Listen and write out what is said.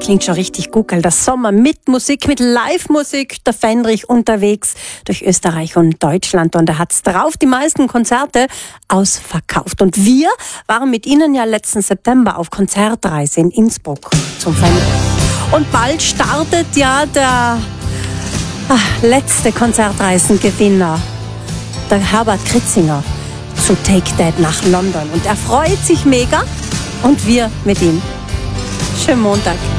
klingt schon richtig gut, gell? Das Sommer mit Musik, mit Live-Musik, der Fendrich unterwegs durch Österreich und Deutschland. Und er hat's drauf, die meisten Konzerte ausverkauft. Und wir waren mit Ihnen ja letzten September auf Konzertreise in Innsbruck zum Fendrich. Und bald startet ja der letzte Konzertreisengewinner, der Herbert Kritzinger, zu Take That nach London. Und er freut sich mega und wir mit ihm. Schönen Montag.